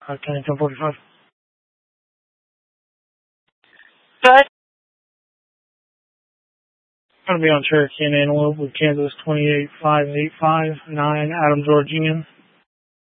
County 1045. Good. Going to be on Cherokee and Antelope with Kansas 28585, 9 Adam Georgian.